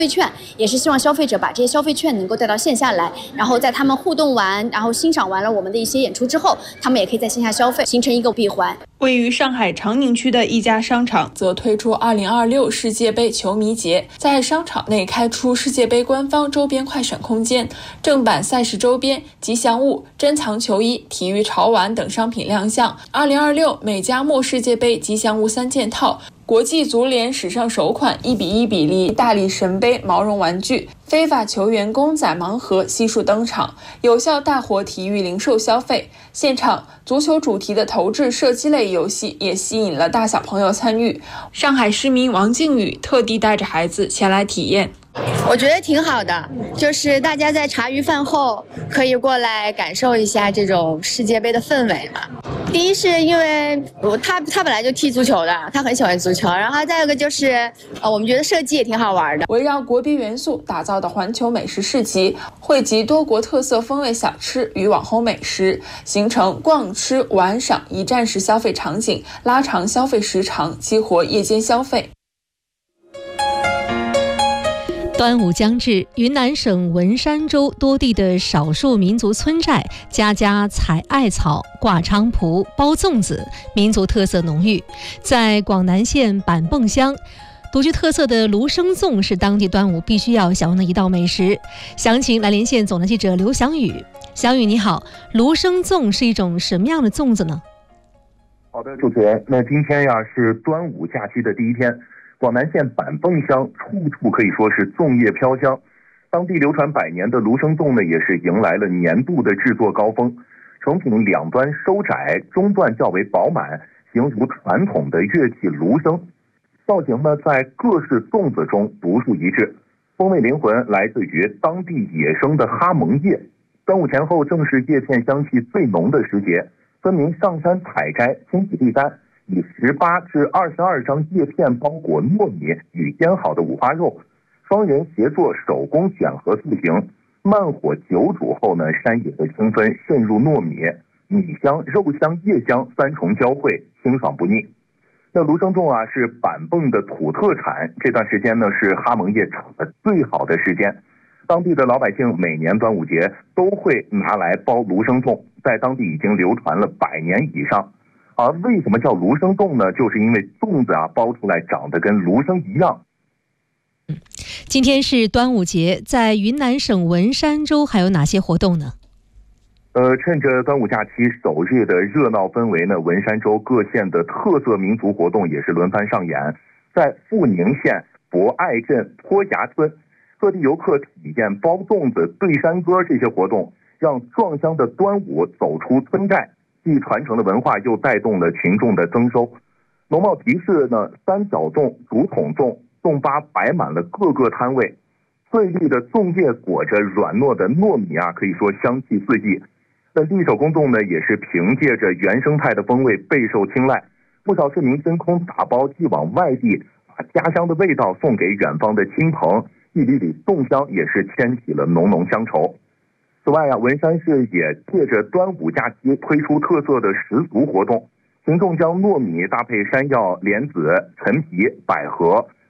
费券，也是希望消费者把这些消费券能够带到线下来，然后在他们互动完，然后欣赏完了我们的一些演出之后，他们也可以在线下消费，形成一个闭环。 位于上海长宁区的一家商场则推出2026世界杯球迷节，在商场内开出世界杯官方周边快选空间，正版赛事周边、吉祥物、珍藏球衣、体育潮玩等商品亮相。2026美加墨世界杯吉祥物3件套，国际足联史上首款1:1比例大力神杯毛绒玩具，非法球员公仔盲盒悉数登场，有效大活体育零售消费。现场足球主题的投掷射击类游戏也吸引了大小朋友参与。上海市民王靖宇特地带着孩子前来体验。 我觉得挺好的，就是大家在茶余饭后可以过来感受一下这种世界杯的氛围嘛。第一是因为他本来就踢足球的，他很喜欢足球，然后再一个就是我们觉得设计也挺好玩的。 围绕国宾元素打造的环球美食市集，汇集多国特色风味小吃与网红美食，形成逛吃玩赏一站式消费场景，拉长消费时长，激活夜间消费。 端午将至，云南省文山州多地的少数民族村寨家家采艾草、挂菖蒲、包粽子，民族特色浓郁。在广南县板泵乡，独具特色的芦生粽是当地端午必须要享用的一道美食。详情来连线总台记者刘翔宇。翔宇你好，芦生粽是一种什么样的粽子呢？ 好的，主持人，那今天呀是端午假期的第一天。广南县板泵乡处处可以说是粽叶飘香，当地流传100年的芦生粽呢，也是迎来了年度的制作高峰。成品两端收窄，中段较为饱满，形如传统的乐器芦笙。造型呢，在各式粽子中独树一帜，风味灵魂来自于当地野生的哈蒙叶。端午前后正是叶片香气最浓的时节，村民上山采摘，清洗沥干。以18至22张叶片包裹糯米与腌好的五花肉，双人协作手工选核塑形，慢火久煮后呢，山野的清芬渗入糯米，米香、肉香、叶香3重交汇，清爽不腻。那芦生粽啊是板泵的土特产，这段时间呢是哈蒙叶长得最好的时间，当地的老百姓每年端午节都会拿来包芦生粽，在当地已经流传了100年以上。而为什么叫芦生粽呢？就是因为粽子啊包出来长得跟芦生一样。 今天是端午节，在云南省文山州还有哪些活动呢？ 趁着端午假期首日的热闹氛围呢，文山州各县的特色民族活动也是轮番上演。在富宁县博爱镇坡崖村，各地游客体验包粽子、对山歌这些活动，让壮乡的端午走出村寨。既传承了文化，又带动了群众的增收。农贸集市呢，三角粽、竹筒粽、粽粑摆满了各个摊位，翠绿的粽叶裹着软糯的糯米啊，可以说香气四溢。那立手工粽呢，也是凭借着原生态的风味备受青睐，不少市民真空打包寄往外地，把家乡的味道送给远方的亲朋，一缕缕粽香也是牵起了浓浓乡愁。此外啊，文山市也借着端午假期推出特色的食俗活动，群众将糯米搭配山药、莲子、陈皮、百合，